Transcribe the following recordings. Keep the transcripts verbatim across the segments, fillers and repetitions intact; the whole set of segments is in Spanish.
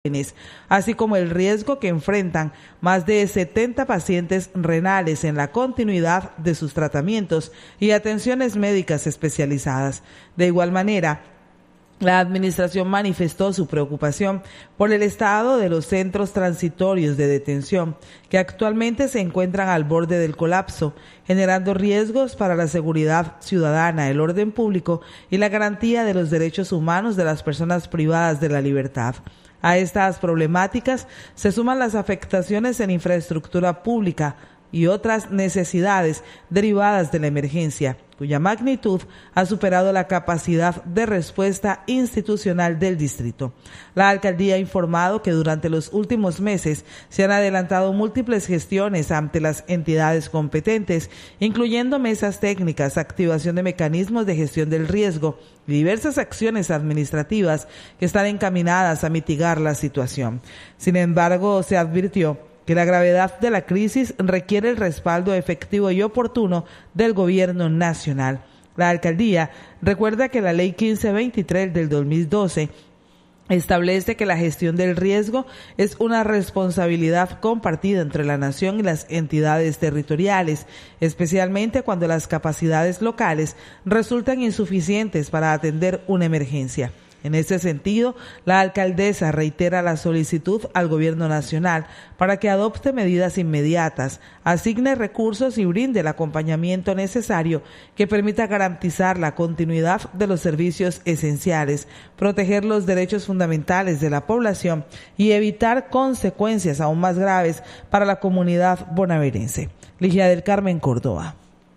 así como el riesgo que enfrentan más de setenta pacientes renales en la continuidad de sus tratamientos y atenciones médicas especializadas. De igual manera, la administración manifestó su preocupación por el estado de los centros transitorios de detención, que actualmente se encuentran al borde del colapso, generando riesgos para la seguridad ciudadana, el orden público y la garantía de los derechos humanos de las personas privadas de la libertad. A estas problemáticas se suman las afectaciones en infraestructura pública y otras necesidades derivadas de la emergencia, cuya magnitud ha superado la capacidad de respuesta institucional del distrito. La alcaldía ha informado que durante los últimos meses se han adelantado múltiples gestiones ante las entidades competentes, incluyendo mesas técnicas, activación de mecanismos de gestión del riesgo y diversas acciones administrativas que están encaminadas a mitigar la situación. Sin embargo, se advirtió que la gravedad de la crisis requiere el respaldo efectivo y oportuno del gobierno nacional. La alcaldía recuerda que la ley quince veintitrés del dos mil doce establece que la gestión del riesgo es una responsabilidad compartida entre la nación y las entidades territoriales, especialmente cuando las capacidades locales resultan insuficientes para atender una emergencia. En ese sentido, la alcaldesa reitera la solicitud al gobierno nacional para que adopte medidas inmediatas, asigne recursos y brinde el acompañamiento necesario que permita garantizar la continuidad de los servicios esenciales, proteger los derechos fundamentales de la población y evitar consecuencias aún más graves para la comunidad bonaerense. Ligia del Carmen Córdoba.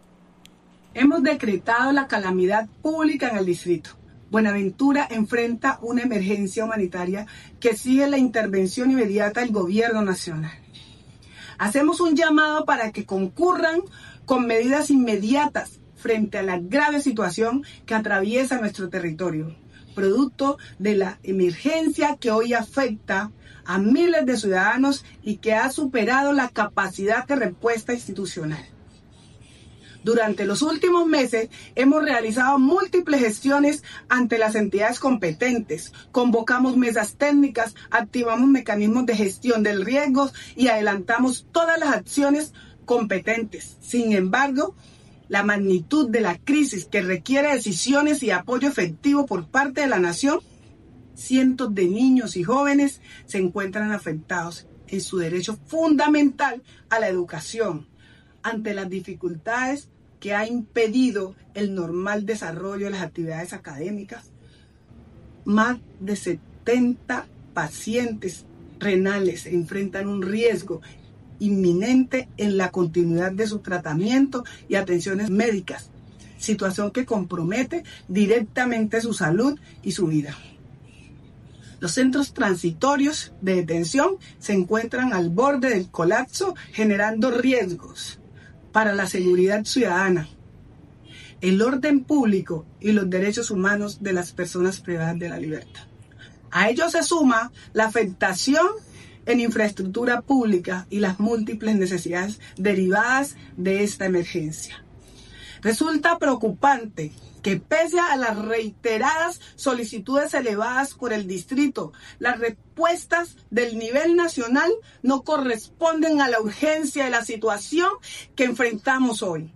Hemos decretado la calamidad pública en el distrito. Buenaventura enfrenta una emergencia humanitaria que exige la intervención inmediata del gobierno nacional. Hacemos un llamado para que concurran con medidas inmediatas frente a la grave situación que atraviesa nuestro territorio, producto de la emergencia que hoy afecta a miles de ciudadanos y que ha superado la capacidad de respuesta institucional. Durante los últimos meses hemos realizado múltiples gestiones ante las entidades competentes, convocamos mesas técnicas, activamos mecanismos de gestión del riesgo y adelantamos todas las acciones competentes. Sin embargo, la magnitud de la crisis que requiere decisiones y apoyo efectivo por parte de la nación, cientos de niños y jóvenes se encuentran afectados en su derecho fundamental a la educación. Ante las dificultades que ha impedido el normal desarrollo de las actividades académicas, más de setenta pacientes renales enfrentan un riesgo inminente en la continuidad de su tratamiento y atenciones médicas, situación que compromete directamente su salud y su vida. Los centros transitorios de detención se encuentran al borde del colapso, generando riesgos para la seguridad ciudadana, el orden público y los derechos humanos de las personas privadas de la libertad. A ello se suma la afectación en infraestructura pública y las múltiples necesidades derivadas de esta emergencia. Resulta preocupante que pese a las reiteradas solicitudes elevadas por el distrito, las respuestas del nivel nacional no corresponden a la urgencia de la situación que enfrentamos hoy.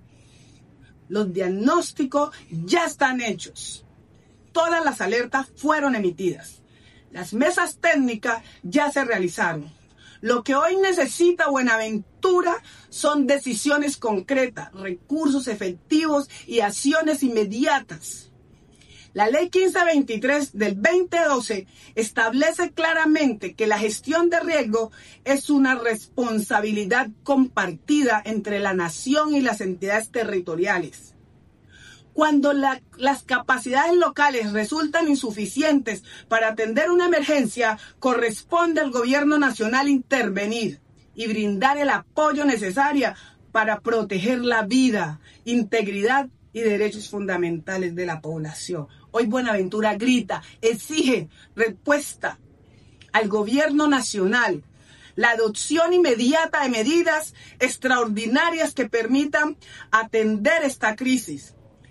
Los diagnósticos ya están hechos. Todas las alertas fueron emitidas. Las mesas técnicas ya se realizaron. Lo que hoy necesita Buenaventura son decisiones concretas, recursos efectivos y acciones inmediatas. La ley quince veintitrés del veinte doce establece claramente que la gestión de riesgo es una responsabilidad compartida entre la nación y las entidades territoriales. Cuando la, las capacidades locales resultan insuficientes para atender una emergencia, corresponde al gobierno nacional intervenir y brindar el apoyo necesario para proteger la vida, integridad y derechos fundamentales de la población. Hoy Buenaventura grita, exige respuesta al gobierno nacional, la adopción inmediata de medidas extraordinarias que permitan atender esta crisis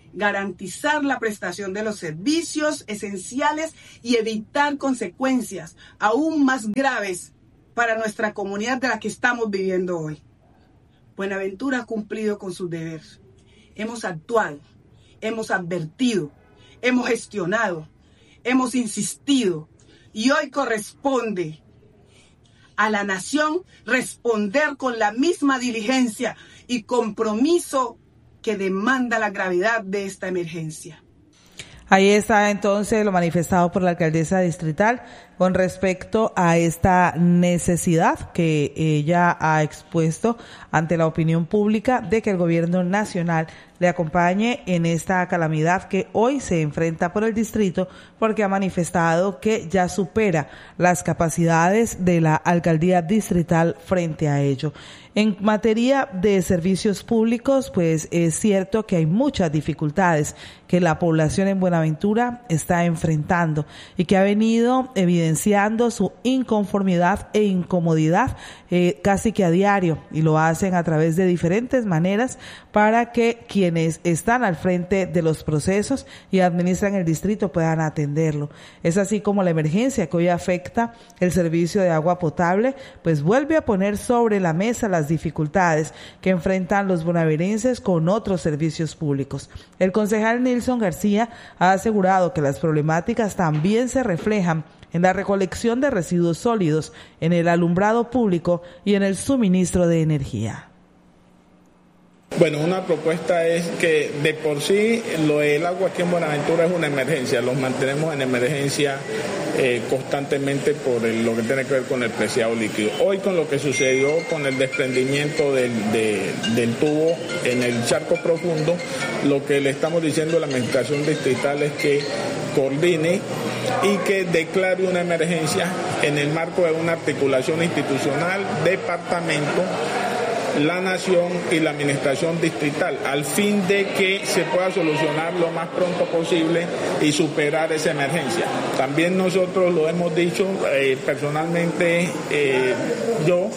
garantizar la prestación de los servicios esenciales y evitar consecuencias aún más graves para nuestra comunidad de la que estamos viviendo hoy. Buenaventura ha cumplido con sus deberes. Hemos actuado, hemos advertido, hemos gestionado, hemos insistido y hoy corresponde a la nación responder con la misma diligencia y compromiso que demanda la gravedad de esta emergencia. Ahí está entonces lo manifestado por la alcaldesa distrital con respecto a esta necesidad que ella ha expuesto ante la opinión pública de que el gobierno nacional le acompañe en esta calamidad que hoy se enfrenta por el distrito, porque ha manifestado que ya supera las capacidades de la alcaldía distrital frente a ello. En materia de servicios públicos, pues es cierto que hay muchas dificultades que la población en Buenaventura está enfrentando y que ha venido evidenciando su inconformidad e incomodidad eh, casi que a diario, y lo hacen a través de diferentes maneras para que quienes están al frente de los procesos y administran el distrito puedan atenderlo. Es así como la emergencia que hoy afecta el servicio de agua potable, pues vuelve a poner sobre la mesa las dificultades que enfrentan los bonaerenses con otros servicios públicos. El concejal Nilson García ha asegurado que las problemáticas también se reflejan en la recolección de residuos sólidos, en el alumbrado público y en el suministro de energía. Bueno, una propuesta es que de por sí lo del agua aquí en Buenaventura es una emergencia, los mantenemos en emergencia eh, constantemente por el, lo que tiene que ver con el preciado líquido. Hoy con lo que sucedió con el desprendimiento del, de, del tubo en el charco profundo, lo que le estamos diciendo a la administración distrital es que coordine y que declare una emergencia en el marco de una articulación institucional, departamento, la nación y la administración distrital, al fin de que se pueda solucionar lo más pronto posible y superar esa emergencia. También nosotros lo hemos dicho eh, personalmente eh, yo,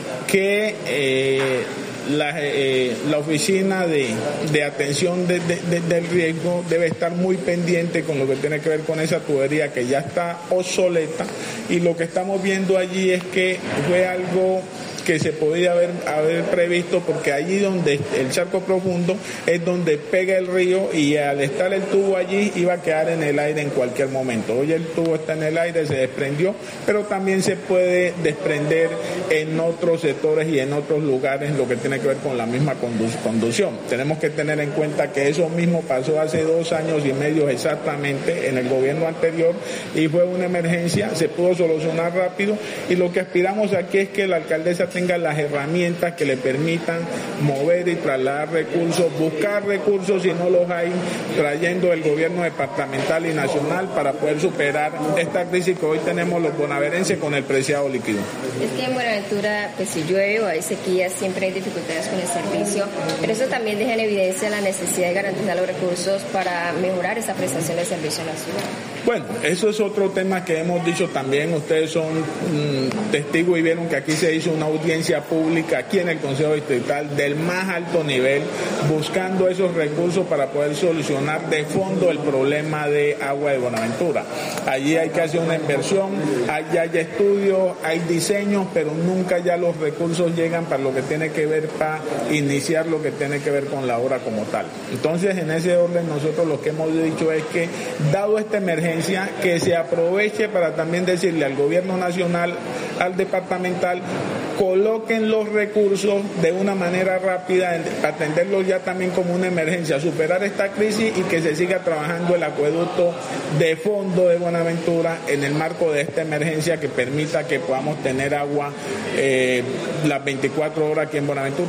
que eh, La, eh, la oficina de, de atención de, de, de, del riesgo debe estar muy pendiente con lo que tiene que ver con esa tubería que ya está obsoleta, y lo que estamos viendo allí es que fue algo que se podía haber, haber previsto, porque allí donde el charco profundo es donde pega el río, y al estar el tubo allí iba a quedar en el aire en cualquier momento. Hoy el tubo está en el aire, se desprendió, pero también se puede desprender en otros sectores y en otros lugares, lo que tiene que ver con la misma condu- conducción. Tenemos que tener en cuenta que eso mismo pasó hace dos años y medio exactamente en el gobierno anterior, y fue una emergencia, se pudo solucionar rápido, y lo que aspiramos aquí es que la alcaldesa tenga las herramientas que le permitan mover y trasladar recursos, buscar recursos si no los hay, trayendo el gobierno departamental y nacional para poder superar esta crisis que hoy tenemos los bonaerenses con el preciado líquido. Es que en Buenaventura, pues si llueve o hay sequías, siempre hay dificultades con el servicio, pero eso también deja en evidencia la necesidad de garantizar los recursos para mejorar esa prestación de servicio en la ciudad. Bueno, eso es otro tema que hemos dicho también. Ustedes son mmm, testigos y vieron que aquí se hizo una audiencia pública aquí en el Consejo Distrital del más alto nivel, buscando esos recursos para poder solucionar de fondo el problema de agua de Buenaventura. Allí hay que hacer una inversión, allá hay estudios, hay diseños, pero nunca ya los recursos llegan para lo que tiene que ver, para iniciar lo que tiene que ver con la obra como tal. Entonces, en ese orden, nosotros lo que hemos dicho es que, dado esta emergencia, que se aproveche para también decirle al gobierno nacional, al departamental, coloquen los recursos de una manera rápida, atenderlos ya también como una emergencia, superar esta crisis y que se siga trabajando el acueducto de fondo de Buenaventura en el marco de esta emergencia, que permita que podamos tener agua eh, las veinticuatro horas aquí en Buenaventura.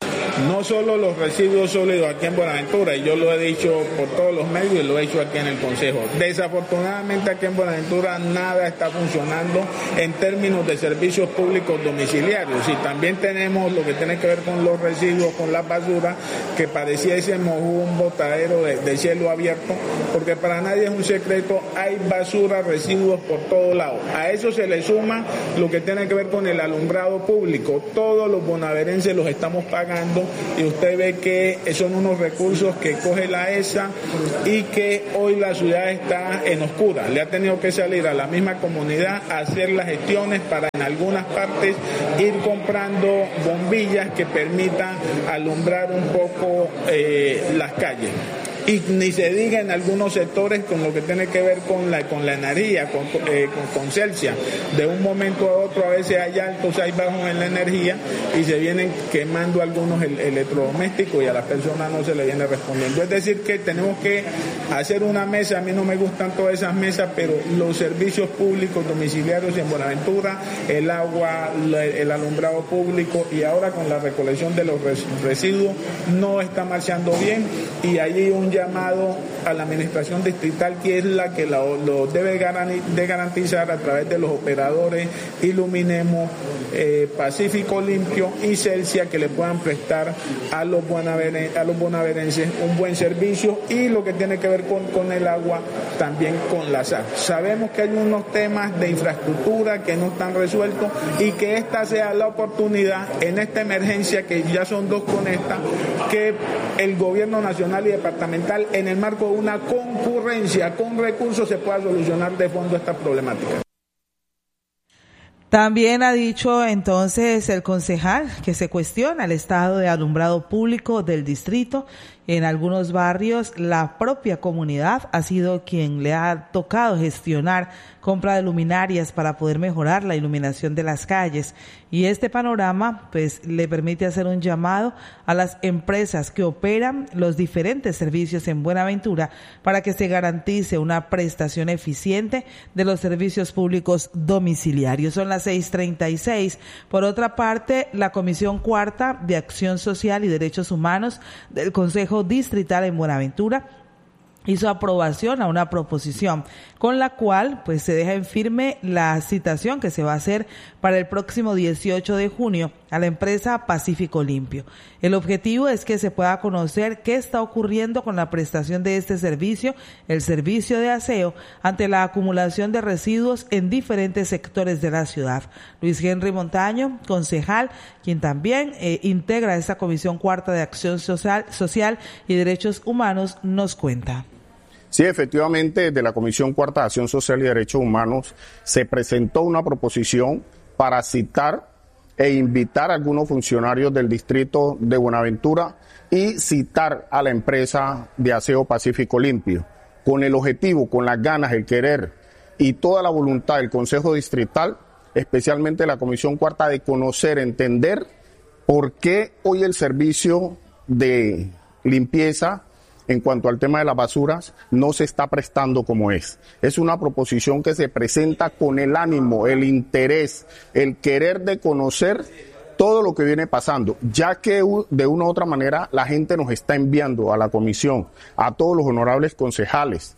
No solo los residuos sólidos aquí en Buenaventura, y yo lo he dicho por todos los medios y lo he hecho aquí en el Consejo. Desafortunadamente aquí en Buenaventura nada está funcionando en términos de servicios públicos domiciliarios, y también tenemos lo que tiene que ver con los residuos, con las basuras, que pareciésemos un botadero de, de cielo abierto, porque para nadie es un secreto, hay basura, residuos por todos lados. A eso se le suma lo que tiene que ver con el alumbrado público. Todos los bonaerenses los estamos pagando y usted ve que son unos recursos que coge la E S A y que hoy la ciudad está en oscura. Le ha tenido que salir a la misma comunidad a hacer las gestiones para en algunas partes ir comprando bombillas que permitan alumbrar un poco eh, las calles. Y ni se diga en algunos sectores con lo que tiene que ver con la con la energía, con, eh, con, con Celsia. De un momento a otro a veces hay altos, hay bajos en la energía y se vienen quemando algunos el, electrodomésticos y a las personas no se le viene respondiendo. Es decir que tenemos que hacer una mesa, a mí no me gustan todas esas mesas, pero los servicios públicos domiciliarios en Buenaventura, el agua, el alumbrado público y ahora con la recolección de los residuos no está marchando bien y allí un llamado a la administración distrital que es la que lo, lo debe de garantizar a través de los operadores Iluminemos, eh, Pacífico Limpio y Celsia que le puedan prestar a los, buenaveren, a los bonaverenses un buen servicio y lo que tiene que ver con, con el agua también con la S A R. Sabemos que hay unos temas de infraestructura que no están resueltos y que esta sea la oportunidad en esta emergencia que ya son dos con esta que el gobierno nacional y departamental en el marco de una concurrencia con recursos se pueda solucionar de fondo esta problemática. También ha dicho entonces el concejal que se cuestiona el estado de alumbrado público del distrito. En algunos barrios la propia comunidad ha sido quien le ha tocado gestionar compra de luminarias para poder mejorar la iluminación de las calles y este panorama pues le permite hacer un llamado a las empresas que operan los diferentes servicios en Buenaventura para que se garantice una prestación eficiente de los servicios públicos domiciliarios. Son las seis treinta y seis. Por otra parte, la Comisión Cuarta de Acción Social y Derechos Humanos del Consejo Distrital en Buenaventura hizo aprobación a una proposición con la cual pues se deja en firme la citación que se va a hacer para el próximo dieciocho de junio a la empresa Pacífico Limpio. El objetivo es que se pueda conocer qué está ocurriendo con la prestación de este servicio, el servicio de aseo, ante la acumulación de residuos en diferentes sectores de la ciudad. Luis Henry Montaño, concejal, quien también eh, integra esta Comisión Cuarta de Acción Social, Social y Derechos Humanos, nos cuenta. Sí, efectivamente, desde la Comisión Cuarta de Acción Social y Derechos Humanos se presentó una proposición para citar e invitar a algunos funcionarios del distrito de Buenaventura y citar a la empresa de aseo Pacífico Limpio, con el objetivo, con las ganas, el querer y toda la voluntad del Consejo Distrital, especialmente la Comisión Cuarta, de conocer, entender por qué hoy el servicio de limpieza en cuanto al tema de las basuras no se está prestando como es. Es una proposición que se presenta con el ánimo, el interés, el querer de conocer todo lo que viene pasando, ya que de una u otra manera la gente nos está enviando a la comisión, a todos los honorables concejales,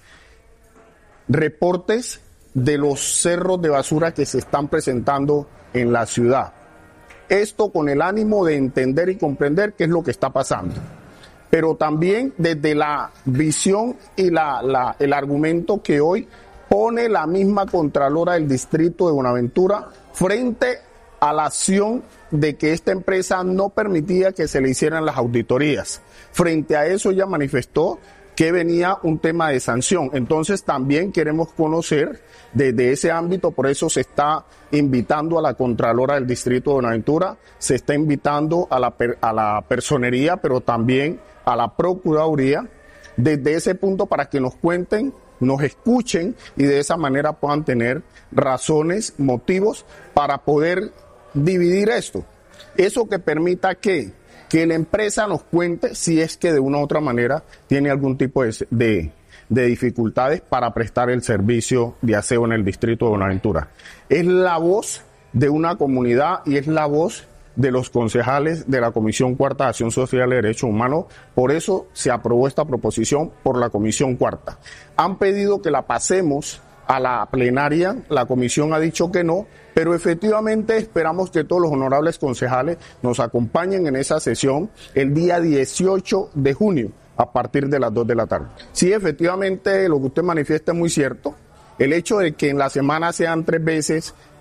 reportes de los cerros de basura que se están presentando en la ciudad. Esto con el ánimo de entender y comprender qué es lo que está pasando. Pero también desde la visión y la, la, el argumento que hoy pone la misma Contralora del Distrito de Buenaventura frente a la acción de que esta empresa no permitía que se le hicieran las auditorías. Frente a eso ella manifestó que venía un tema de sanción. Entonces también queremos conocer desde ese ámbito, por eso se está invitando a la Contralora del Distrito de Buenaventura, se está invitando a la, a la Personería, pero también a la Procuraduría, desde ese punto para que nos cuenten, nos escuchen y de esa manera puedan tener razones, motivos para poder dividir esto. Eso que permita que, que la empresa nos cuente si es que de una u otra manera tiene algún tipo de, de, de dificultades para prestar el servicio de aseo en el distrito de Buenaventura. Es la voz de una comunidad y es la voz de los concejales de la Comisión Cuarta de Acción Social y Derechos Humanos. Por eso se aprobó esta proposición por la Comisión Cuarta. Han pedido que la pasemos a la plenaria, la comisión ha dicho que no, pero efectivamente esperamos que todos los honorables concejales nos acompañen en esa sesión el día dieciocho de junio a partir de las dos de la tarde. Sí, efectivamente lo que usted manifiesta es muy cierto. El hecho de que en la semana sean tres veces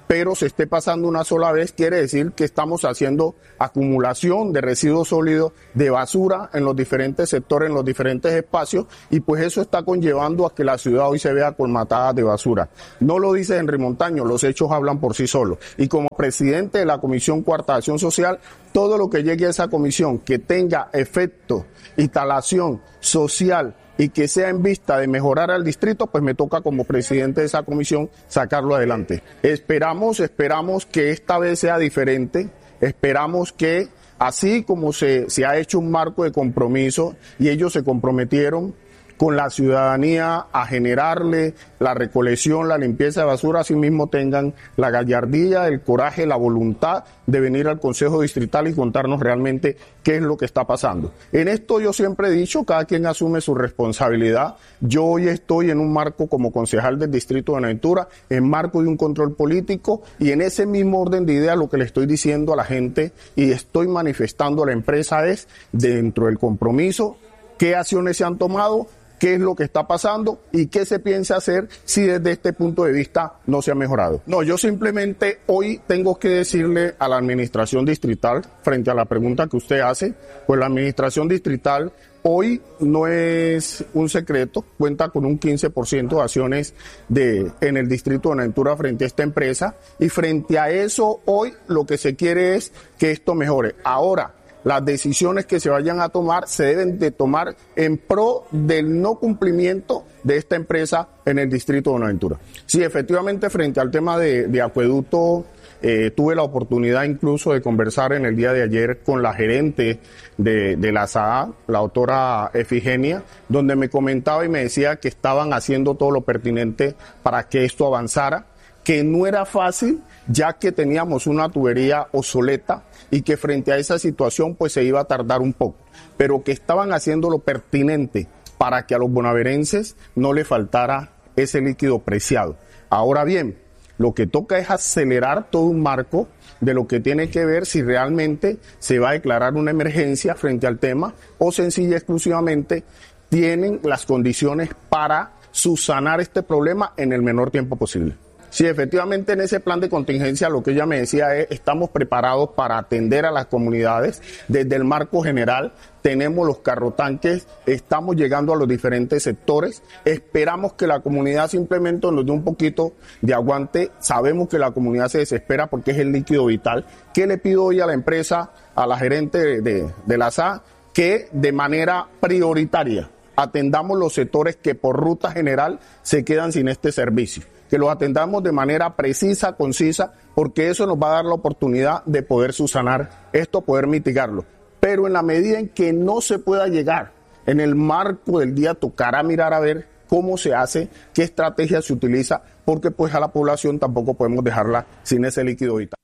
pero se esté pasando una sola vez, quiere decir que estamos haciendo acumulación de residuos sólidos, de basura en los diferentes sectores, en los diferentes espacios, y pues eso está conllevando a que la ciudad hoy se vea colmatada de basura. No lo dice Henry Montaño, los hechos hablan por sí solos. Y como presidente de la Comisión Cuarta de Acción Social, todo lo que llegue a esa comisión que tenga efecto, instalación social, y que sea en vista de mejorar al distrito, pues me toca como presidente de esa comisión sacarlo adelante. Esperamos, esperamos que esta vez sea diferente, esperamos que así como se, se ha hecho un marco de compromiso y ellos se comprometieron con la ciudadanía a generarle la recolección, la limpieza de basura, así mismo tengan la gallardía, el coraje, la voluntad de venir al Consejo Distrital y contarnos realmente qué es lo que está pasando. En esto yo siempre he dicho, cada quien asume su responsabilidad. Yo hoy estoy en un marco como concejal del Distrito de Buenaventura, en marco de un control político, y en ese mismo orden de ideas lo que le estoy diciendo a la gente y estoy manifestando a la empresa es, dentro del compromiso, qué acciones se han tomado, qué es lo que está pasando y qué se piensa hacer si desde este punto de vista no se ha mejorado. No, yo simplemente hoy tengo que decirle a la administración distrital, frente a la pregunta que usted hace, pues la administración distrital hoy no es un secreto, cuenta con un quince por ciento de acciones de, en el distrito de Buenaventura frente a esta empresa, y frente a eso hoy lo que se quiere es que esto mejore. Ahora, las decisiones que se vayan a tomar se deben de tomar en pro del no cumplimiento de esta empresa en el distrito de Buenaventura. Sí, efectivamente, frente al tema de, de acueducto, eh, tuve la oportunidad incluso de conversar en el día de ayer con la gerente de, de la S A A, la doctora Efigenia, donde me comentaba y me decía que estaban haciendo todo lo pertinente para que esto avanzara, que no era fácil, ya que teníamos una tubería obsoleta y que frente a esa situación pues se iba a tardar un poco, pero que estaban haciendo lo pertinente para que a los bonaverenses no le faltara ese líquido preciado. Ahora bien, lo que toca es acelerar todo un marco de lo que tiene que ver si realmente se va a declarar una emergencia frente al tema o sencilla y exclusivamente tienen las condiciones para subsanar este problema en el menor tiempo posible. Sí, efectivamente en ese plan de contingencia lo que ella me decía es, estamos preparados para atender a las comunidades desde el marco general, tenemos los carrotanques, estamos llegando a los diferentes sectores, esperamos que la comunidad simplemente nos dé un poquito de aguante, sabemos que la comunidad se desespera porque es el líquido vital. ¿Qué le pido hoy a la empresa, a la gerente de, de, de la S A A? Que de manera prioritaria atendamos los sectores que por ruta general se quedan sin este servicio, que los atendamos de manera precisa, concisa, porque eso nos va a dar la oportunidad de poder subsanar esto, poder mitigarlo. Pero en la medida en que no se pueda llegar, en el marco del día tocará mirar a ver cómo se hace, qué estrategia se utiliza, porque pues a la población tampoco podemos dejarla sin ese líquido vital.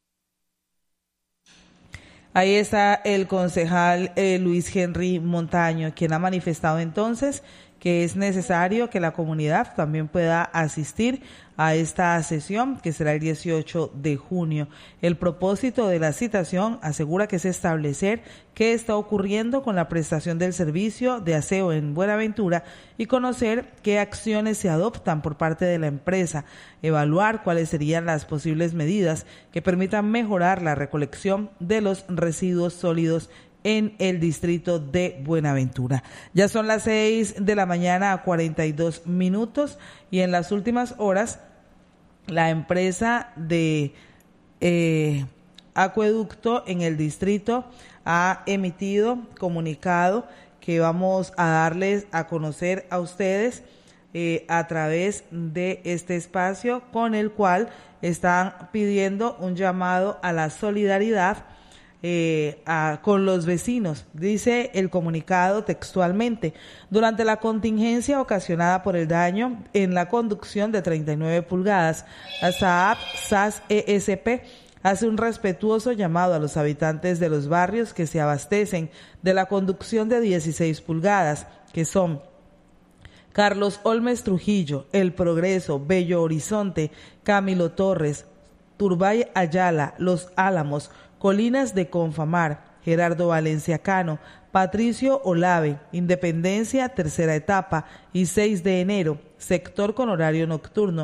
Ahí está el concejal eh, Luis Henry Montaño, quien ha manifestado entonces que es necesario que la comunidad también pueda asistir a esta sesión que será el dieciocho de junio. El propósito de la citación, asegura, que es establecer qué está ocurriendo con la prestación del servicio de aseo en Buenaventura y conocer qué acciones se adoptan por parte de la empresa, evaluar cuáles serían las posibles medidas que permitan mejorar la recolección de los residuos sólidos en el distrito de Buenaventura. Ya son las seis de la mañana a cuarenta y dos minutos y en las últimas horas la empresa de eh, acueducto en el distrito ha emitido comunicado que vamos a darles a conocer a ustedes eh, a través de este espacio, con el cual están pidiendo un llamado a la solidaridad Eh, a, con los vecinos. Dice el comunicado textualmente: durante la contingencia ocasionada por el daño en la conducción de treinta y nueve pulgadas, la S A A P S A S E S P hace un respetuoso llamado a los habitantes de los barrios que se abastecen de la conducción de dieciséis pulgadas, que son Carlos Olmes Trujillo, El Progreso, Bello Horizonte, Camilo Torres, Turbay Ayala, Los Álamos, Colinas de Confamar, Gerardo Valencia Cano, Patricio Olave, Independencia, tercera etapa, y seis de enero, sector con horario nocturno,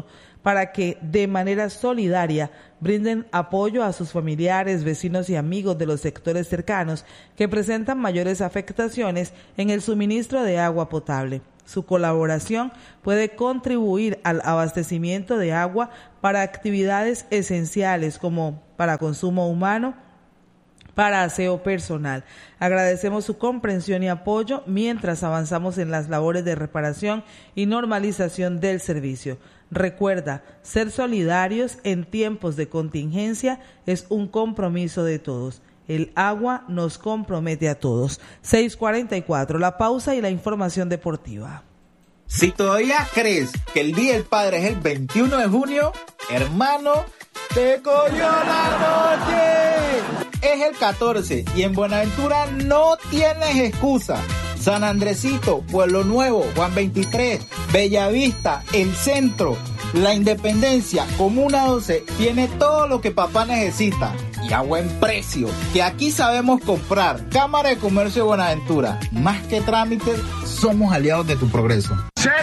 para que de manera solidaria brinden apoyo a sus familiares, vecinos y amigos de los sectores cercanos que presentan mayores afectaciones en el suministro de agua potable. Su colaboración puede contribuir al abastecimiento de agua para actividades esenciales como para consumo humano, para aseo personal. Agradecemos su comprensión y apoyo mientras avanzamos en las labores de reparación y normalización del servicio. Recuerda, ser solidarios en tiempos de contingencia es un compromiso de todos. El agua nos compromete a todos. seis cuarenta y cuatro, la pausa y la información deportiva. Si todavía crees que el Día del Padre es el veintiuno de junio, hermano, te cogió la noche. Es el catorce y en Buenaventura no tienes excusa. San Andresito, Pueblo Nuevo, Juan veintitrés, Bellavista, El Centro, La Independencia, Comuna doce, tiene todo lo que papá necesita y a buen precio, que aquí sabemos comprar. Cámara de Comercio de Buenaventura, más que trámites, somos aliados de tu progreso.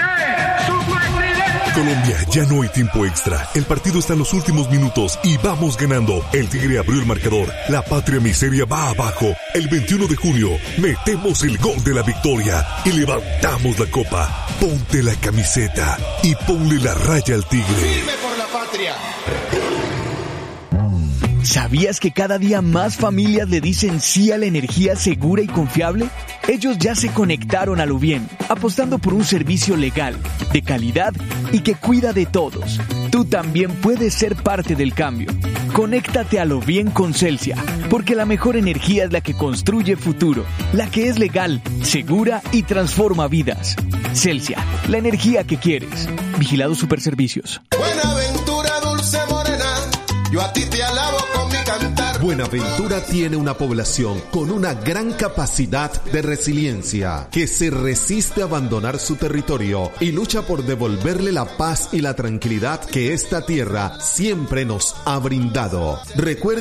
Colombia, ya no hay tiempo extra. El partido está en los últimos minutos y vamos ganando. El Tigre abrió el marcador. La patria miseria va abajo. El veintiuno de junio metemos el gol de la victoria y levantamos la copa. Ponte la camiseta y ponle la raya al Tigre. ¡Firme por la patria! ¿Sabías que cada día más familias le dicen sí a la energía segura y confiable? Ellos ya se conectaron a lo bien, apostando por un servicio legal, de calidad y que cuida de todos. Tú también puedes ser parte del cambio. Conéctate a lo bien con Celsia, porque la mejor energía es la que construye futuro, la que es legal, segura y transforma vidas. Celsia, la energía que quieres. Vigilado Superservicios. Buenaventura, dulce morena, yo a ti te alabo con mi cantar. Buenaventura tiene una población con una gran capacidad de resiliencia, que se resiste a abandonar su territorio y lucha por devolverle la paz y la tranquilidad que esta tierra siempre nos ha brindado. Recuerda